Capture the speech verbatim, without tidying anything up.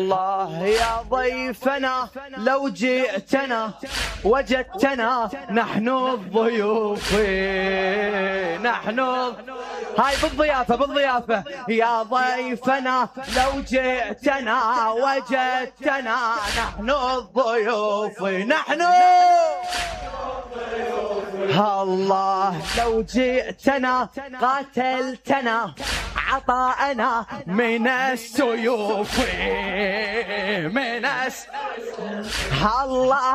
الله يا ضيفنا لو جئتنا وجدتنا نحن الضيوف، نحن هاي بالضيافة بالضيافة. يا ضيفنا لو جئتنا وجدتنا نحن الضيوف، نحن الله لو جئتنا قاتلتنا عطاءنا من السيوف، من الس... الله